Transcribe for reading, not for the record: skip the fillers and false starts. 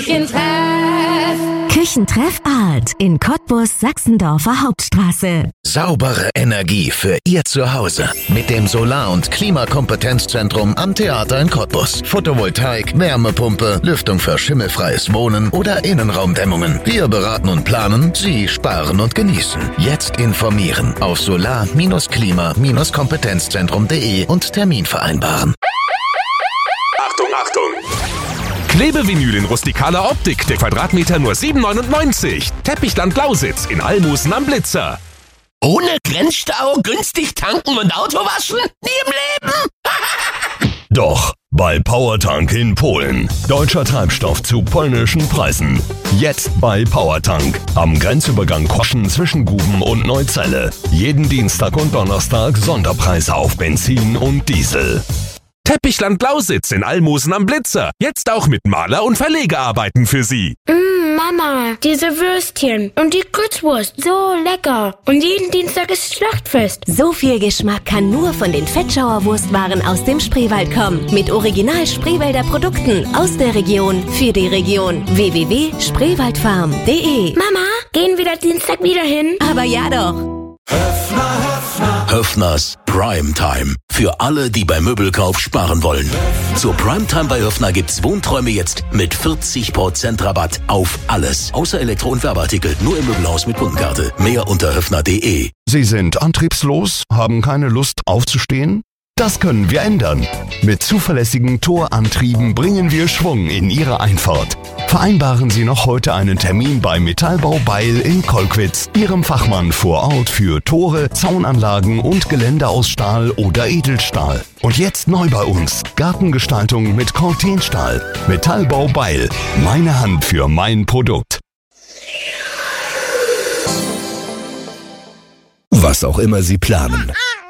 Küchentreff Art in Cottbus, Sachsendorfer Hauptstraße. Saubere Energie für Ihr Zuhause mit dem Solar- und Klimakompetenzzentrum am Theater in Cottbus. Photovoltaik, Wärmepumpe, Lüftung für schimmelfreies Wohnen oder Innenraumdämmungen. Wir beraten und planen, Sie sparen und genießen. Jetzt informieren auf solar-klima-kompetenzzentrum.de und Termin vereinbaren. Achtung, Achtung! Klebevinyl in rustikaler Optik, der Quadratmeter nur 7,99. Teppichland Lausitz in Almosen am Blitzer. Ohne Grenzstau, günstig tanken und Auto waschen? Nie im Leben! Doch, bei Powertank in Polen. Deutscher Treibstoff zu polnischen Preisen. Jetzt bei Powertank. Am Grenzübergang Kroschen zwischen Guben und Neuzelle. Jeden Dienstag und Donnerstag Sonderpreise auf Benzin und Diesel. Teppichland Lausitz in Almosen am Blitzer. Jetzt auch mit Maler- und Verlegearbeiten für Sie. Mama, diese Würstchen und die Kurzwurst, so lecker. Und jeden Dienstag ist Schlachtfest. So viel Geschmack kann nur von den Fettschauer Wurstwaren aus dem Spreewald kommen. Mit original Spreewälder Produkten aus der Region für die Region. www.spreewaldfarm.de. Mama, gehen wir da Dienstag wieder hin? Aber ja doch. Höffners Primetime. Für alle, die beim Möbelkauf sparen wollen. Zur Primetime bei Höffner gibt's Wohnträume jetzt mit 40% Rabatt auf alles. Außer Elektro- und Werbeartikel. Nur im Möbelhaus mit Kundenkarte. Mehr unter höffner.de. Sie sind antriebslos, haben keine Lust aufzustehen? Das können wir ändern. Mit zuverlässigen Torantrieben bringen wir Schwung in Ihre Einfahrt. Vereinbaren Sie noch heute einen Termin bei Metallbau Beil in Kolkwitz, Ihrem Fachmann vor Ort für Tore, Zaunanlagen und Geländer aus Stahl oder Edelstahl. Und jetzt neu bei uns. Gartengestaltung mit Cortenstahl. Metallbau Beil. Meine Hand für mein Produkt. Was auch immer Sie planen.